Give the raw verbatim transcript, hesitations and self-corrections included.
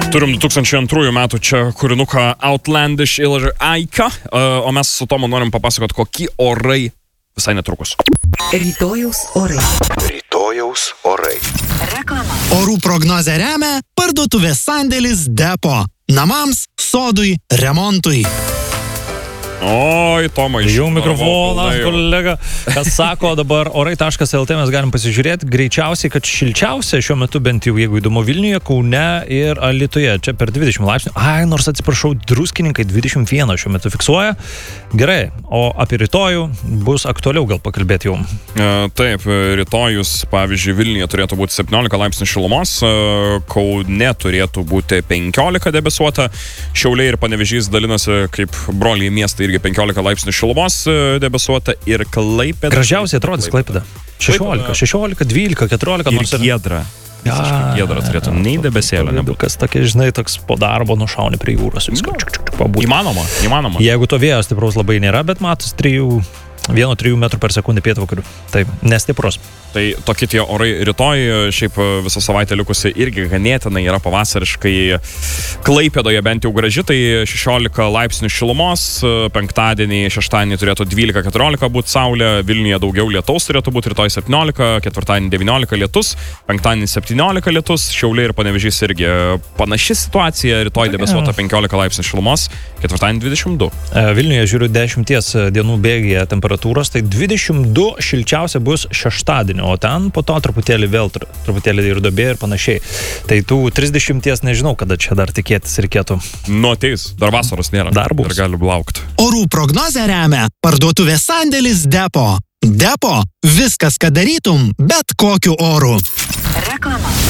Turim du tūkstančiai antrųjų metų čia kūrinuką Outlandish ir Aika, o mes su Tomu norim papasakot, kokie orai visai netrukus. Rytojaus orai. Rytojaus orai. Reklama. Orų prognozę remia parduotuvės sandėlis Depo. Namams, sodui, remontui. Oi, Tomai, Jau mikrofonas, kolega. Kas sako dabar orai taškas el tė mes galim pasižiūrėti. Greičiausiai, kad šilčiausia šiuo metu, bent jau jeigu įdomu, Vilniuje, Kaune ir Alytuje. Čia per dvidešimt laipsnių. Ai, nors atsiprašau, druskininkai dvidešimt vieną šiuo metu fiksuoja. Gerai, o apie rytojų bus aktualiau gal pakalbėti jau. E, taip, rytojus, pavyzdžiui, Vilniuje turėtų būti septyniolika laipsnių šilumos, Kaune turėtų būti penkiolika debesuota, Šiauliai ir Panevėžys dalinasi kaip broliai miestai irgi penkiolika laipsnių šilumos debesuota ir Klaipėda. Gražiausiai atrodys Klaipėda. šešiolika, šešiolika, dvylika, keturiolika. Ir Giedra. Ja, Giedra turėtų, nei debesėlio nebūtų. Kas tokia, žinai, toks po darbo nušauni prie jūros. Viską čiuk, čiuk, čiuk, pabūti. Įmanoma, įmanoma. Jeigu to vėjo stipraus labai nėra, bet matos trijų, vieno trijų metrų per sekundę pietvakarių. Taip, nestiprus. Tai tokie tie orai rytoj, šiaip visą savaitę likusi irgi ganėtinai yra pavasariškai. Klaipėdoje bent jau graži, tai šešiolika laipsnių šilumos, penktadienį, šeštadienį turėtų dvylika keturiolika būti saulė, Vilniuje daugiau lietaus turėtų būti, rytoj septyniolika, ketvirtadienį devyniolika lietus, penktadienį septyniolika lietus, Šiauliai ir Panevėžys irgi panaši situacija, rytoj debesuota penkiolika laipsnių šilumos, ketvirtadienį dvidešimt du. Vilniuje žiūriu dešimties dienų bėgyje temperatūros, tai dvidešimt du šilčiausia bus šeštadienį. O ten po to truputėlį vėl truputėlį ir duobė ir panašiai. Tai tų trisdešimties nežinau, kada čia dar tikėtis reikėtų. Nu, ateis, dar vasaros nėra. Dar bus. Ir gali laukti. Orų prognozę remia parduotuvės sandėlis Depo. Depo. Viskas, ką darytum, bet kokiu oru. Reklama.